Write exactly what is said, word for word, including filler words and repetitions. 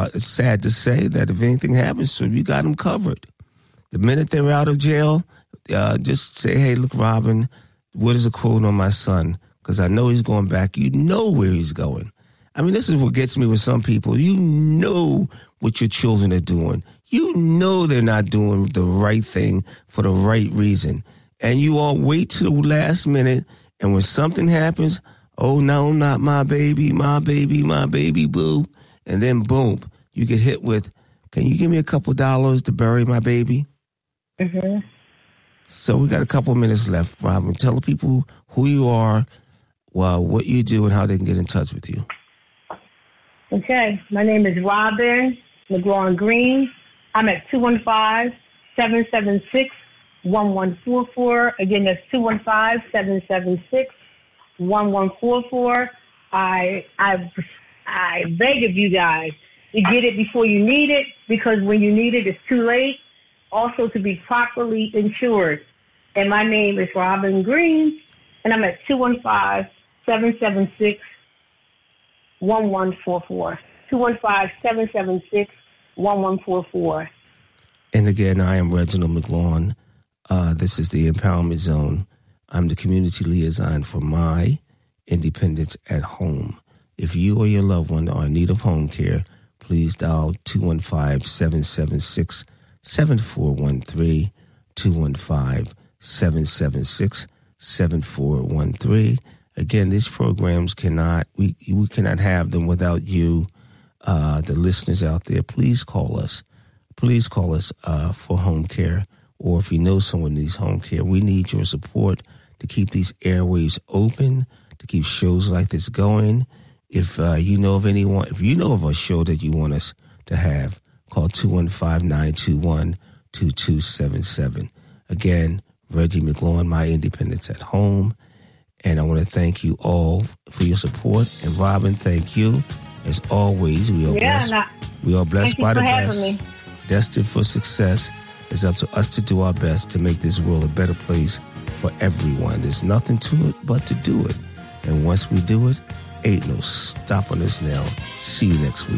but it's sad to say that if anything happens to them, you got them covered. The minute they're out of jail, uh, just say, hey, look, Robin, what is the quote on my son? Because I know he's going back. You know where he's going. I mean, this is what gets me with some people. You know what your children are doing. You know they're not doing the right thing for the right reason. And you all wait to the last minute, and when something happens, oh, no, not my baby, my baby, my baby, boo. And then, boom, you get hit with, can you give me a couple dollars to bury my baby? Mm-hmm. So we got a couple minutes left, Robin. Tell the people who you are, well, what you do, and how they can get in touch with you. Okay. My name is Robin McLaurin Green. I'm at two one five, seven seven six, one one four four. Again, that's two one five, seven seven six, one one four four. I I I beg of you guys to get it before you need it, because when you need it, it's too late. Also, to be properly insured. And my name is Robin Green, and I'm at two one five, seven seven six, one one four four. two one five, seven seven six, one one four four. And again, I am Reginald McLaurin. Uh, this is the Empowerment Zone. I'm the community liaison for My Independence at Home. If you or your loved one are in need of home care, please dial two one five, seven seven six, seven four one three, two one five, seven seven six, seven four one three. Again, these programs cannot, we, we cannot have them without you, uh, the listeners out there. Please call us. Please call us uh, for home care, or if you know someone needs home care. We need your support to keep these airwaves open, to keep shows like this going. If uh, you know of anyone, if you know of a show that you want us to have, call two one five, nine two one, two two seven seven. Again, Reggie McLaurin, My Independence at Home. And I want to thank you all for your support. And Robin, thank you. As always, we are yeah, blessed. Nah, we are blessed by the best. Me. Destined for success. It's up to us to do our best to make this world a better place for everyone. There's nothing to it but to do it. And once we do it, ain't no stopping us now. See you next week.